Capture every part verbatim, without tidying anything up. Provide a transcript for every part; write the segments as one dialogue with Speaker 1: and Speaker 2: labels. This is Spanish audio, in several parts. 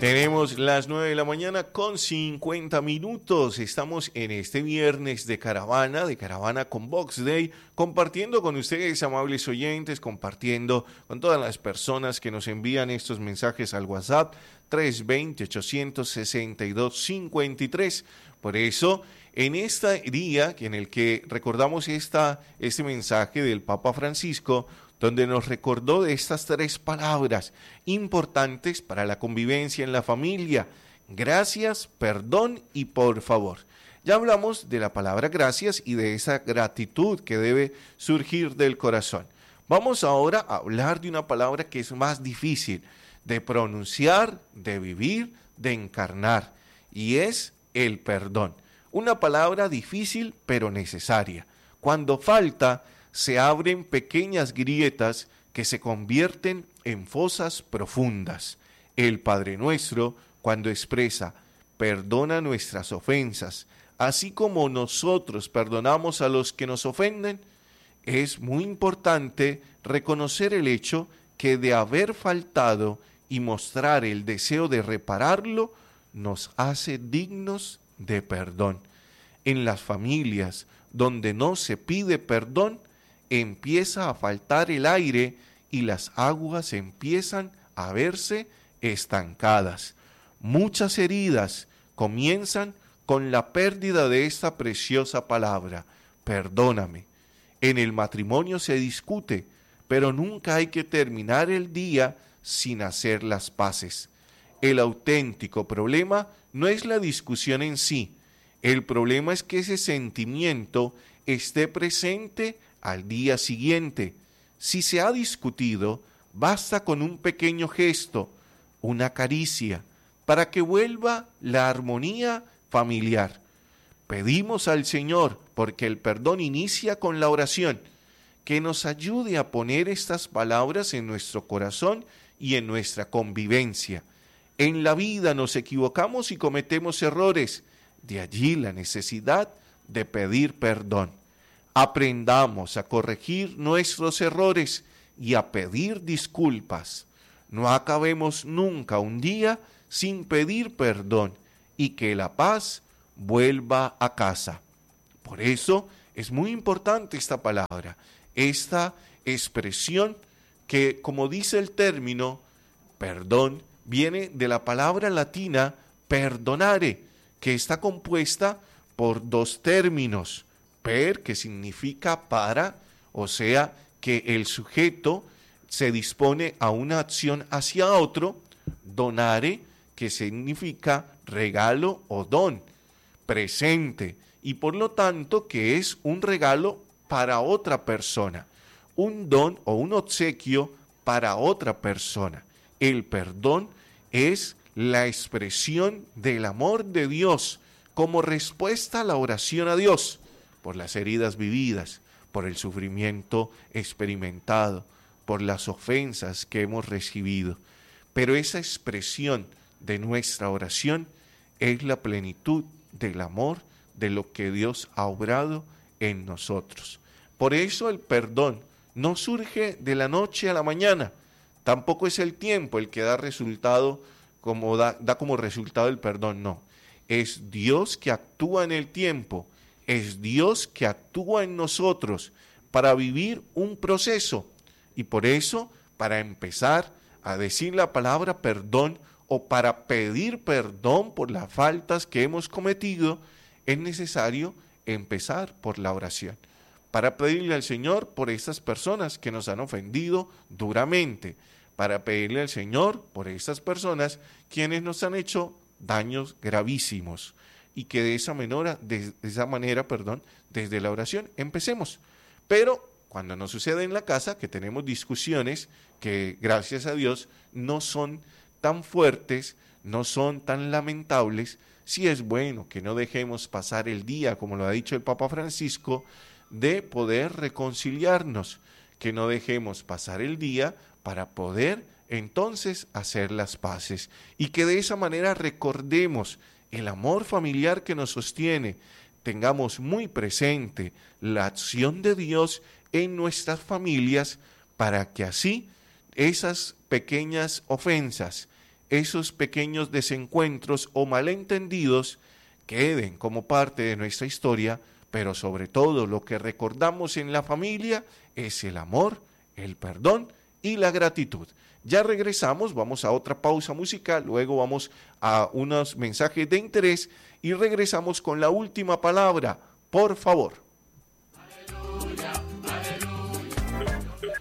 Speaker 1: Tenemos las nueve de la mañana con cincuenta minutos. Estamos en este viernes de caravana, de caravana con Box Day, compartiendo con ustedes, amables oyentes, compartiendo con todas las personas que nos envían estos mensajes al WhatsApp tres dos cero, ocho seis dos, cinco tres. Por eso, en este día en el que recordamos esta, este mensaje del Papa Francisco, donde nos recordó de estas tres palabras importantes para la convivencia en la familia: gracias, perdón y por favor. Ya hablamos de la palabra gracias y de esa gratitud que debe surgir del corazón. Vamos ahora a hablar de una palabra que es más difícil de pronunciar, de vivir, de encarnar, y es el perdón. Una palabra difícil pero necesaria. Cuando falta, se abren pequeñas grietas que se convierten en fosas profundas. El Padre Nuestro, cuando expresa, perdona nuestras ofensas, así como nosotros perdonamos a los que nos ofenden, es muy importante reconocer el hecho que de haber faltado y mostrar el deseo de repararlo, nos hace dignos de perdón. En las familias donde no se pide perdón, empieza a faltar el aire y las aguas empiezan a verse estancadas. Muchas heridas comienzan con la pérdida de esta preciosa palabra, perdóname. En el matrimonio se discute, pero nunca hay que terminar el día sin hacer las paces. El auténtico problema no es la discusión en sí, el problema es que ese sentimiento esté presente al día siguiente. Si se ha discutido, basta con un pequeño gesto, una caricia, para que vuelva la armonía familiar. Pedimos al Señor, porque el perdón inicia con la oración, que nos ayude a poner estas palabras en nuestro corazón y en nuestra convivencia. En la vida nos equivocamos y cometemos errores, de allí la necesidad de pedir perdón. Aprendamos a corregir nuestros errores y a pedir disculpas. No acabemos nunca un día sin pedir perdón y que la paz vuelva a casa. Por eso es muy importante esta palabra, esta expresión que, como dice el término, perdón, viene de la palabra latina perdonare, que está compuesta por dos términos. Per, que significa para, o sea, que el sujeto se dispone a una acción hacia otro. Donare, que significa regalo o don, presente, y por lo tanto que es un regalo para otra persona, un don o un obsequio para otra persona. El perdón es la expresión del amor de Dios como respuesta a la oración a Dios, por las heridas vividas, por el sufrimiento experimentado, por las ofensas que hemos recibido. Pero esa expresión de nuestra oración es la plenitud del amor de lo que Dios ha obrado en nosotros. Por eso el perdón no surge de la noche a la mañana, tampoco es el tiempo el que da resultado, como da, da como resultado el perdón, no. Es Dios que actúa en el tiempo, es Dios que actúa en nosotros para vivir un proceso. Y por eso, para empezar a decir la palabra perdón o para pedir perdón por las faltas que hemos cometido, es necesario empezar por la oración. Para pedirle al Señor por estas personas que nos han ofendido duramente, para pedirle al Señor por estas personas quienes nos han hecho daños gravísimos, y que de esa manera, de esa manera, perdón, desde la oración empecemos. Pero cuando nos sucede en la casa, que tenemos discusiones que gracias a Dios no son tan fuertes, no son tan lamentables, sí es bueno que no dejemos pasar el día, como lo ha dicho el Papa Francisco, de poder reconciliarnos, que no dejemos pasar el día para poder entonces hacer las paces, y que de esa manera recordemos el amor familiar que nos sostiene, tengamos muy presente la acción de Dios en nuestras familias, para que así esas pequeñas ofensas, esos pequeños desencuentros o malentendidos queden como parte de nuestra historia, pero sobre todo lo que recordamos en la familia es el amor, el perdón y la gratitud. Ya regresamos, vamos a otra pausa musical, luego vamos a unos mensajes de interés y regresamos con la última palabra, por favor. Aleluya, aleluya.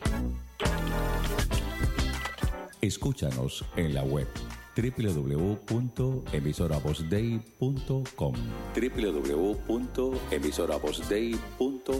Speaker 2: Escúchanos en la web doble u doble u doble u punto emisora voz dei punto com doble u doble u doble u punto emisora voz dei punto